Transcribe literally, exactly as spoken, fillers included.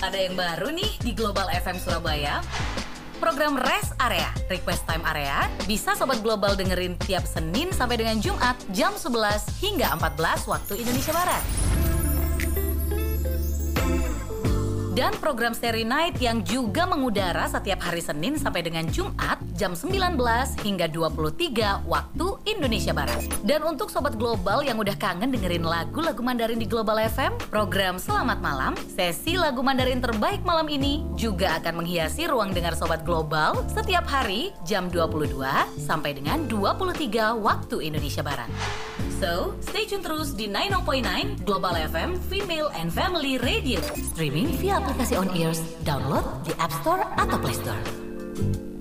Ada yang baru nih di Global F M Surabaya. Program Rest Area, Request Time Area, bisa Sobat Global dengerin tiap Senin sampai dengan Jumat jam sebelas hingga empat belas waktu Indonesia Barat. Dan program Starry Night yang juga mengudara setiap hari Senin sampai dengan Jumat jam sembilan belas hingga dua puluh tiga waktu Indonesia Barat. Dan untuk Sobat Global yang udah kangen dengerin lagu-lagu Mandarin di Global F M, program Selamat Malam, sesi lagu Mandarin terbaik malam ini juga akan menghiasi ruang dengar Sobat Global setiap hari jam dua puluh dua sampai dengan dua puluh tiga waktu Indonesia Barat. So, stay tune terus di sembilan puluh sembilan Global F M Female and Family Radio. Streaming via aplikasi On Ears, download di App Store atau Play Store.